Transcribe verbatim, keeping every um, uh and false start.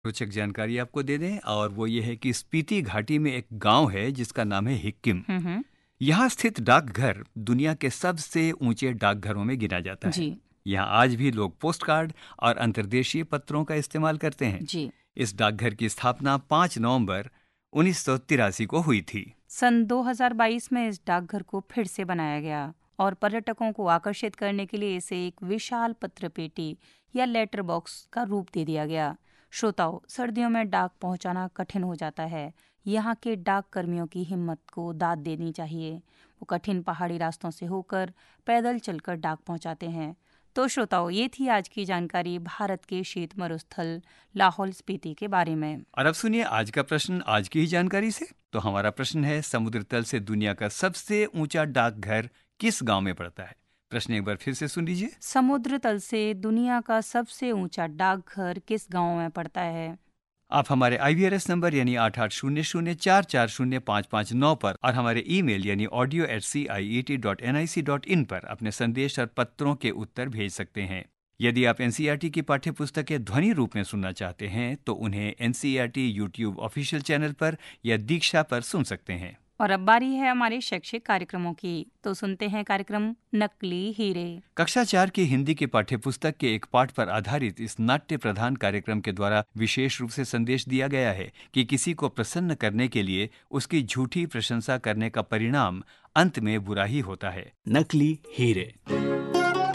रोचक जानकारी आपको दे दें और वो ये है कि स्पीति घाटी में एक गांव है जिसका नाम है हिक्किम। हम्म। यहाँ स्थित डाकघर दुनिया के सबसे ऊंचे डाकघरों में गिना जाता है। जी। यहाँ आज भी लोग पोस्ट कार्ड और अंतर्देशीय पत्रों का इस्तेमाल करते हैं। जी। इस डाकघर की स्थापना पाँच नवंबर उन्नीस सौ तिरासी को हुई थी। सन दो हज़ार बाईस में इस डाकघर को फिर से बनाया गया और पर्यटकों को आकर्षित करने के लिए इसे एक विशाल पत्र पेटी या लेटर बॉक्स का रूप दे दिया गया। श्रोताओं, सर्दियों में डाक पहुंचाना कठिन हो जाता है। यहाँ के डाक कर्मियों की हिम्मत को दाद देनी चाहिए। वो कठिन पहाड़ी रास्तों से होकर पैदल चलकर डाक पहुंचाते हैं। तो श्रोताओं, ये थी आज की जानकारी भारत के शीत मरुस्थल लाहौल स्पीति के बारे में। और अब सुनिए आज का प्रश्न आज की ही जानकारी से। तो हमारा प्रश्न है, समुद्र तल से दुनिया का सबसे ऊंचा डाकघर किस गांव में पड़ता है? प्रश्न एक बार फिर से सुन लीजिए। समुद्र तल से दुनिया का सबसे ऊंचा डाकघर किस गांव में पड़ता है? आप हमारे आई वी आर एस नंबर यानी आठ आठ शून्य शून्य चार चार शून्य पाँच पाँच नौ पर और हमारे ईमेल यानी audio eight C I E T dot N I C dot in पर अपने संदेश और पत्रों के उत्तर भेज सकते हैं। यदि आप N C E R T की पाठ्य पुस्तकें ध्वनि रूप में सुनना चाहते हैं तो उन्हें N C E R T YouTube official channel पर या दीक्षा पर सुन सकते हैं। और अब बारी है हमारे शैक्षिक कार्यक्रमों की, तो सुनते हैं कार्यक्रम नकली हीरे। कक्षा चार की हिंदी की पाठ्य पुस्तक के एक पाठ पर आधारित इस नाट्य प्रधान कार्यक्रम के द्वारा विशेष रूप से संदेश दिया गया है कि किसी को प्रसन्न करने के लिए उसकी झूठी प्रशंसा करने का परिणाम अंत में बुरा ही होता है। नकली हीरे।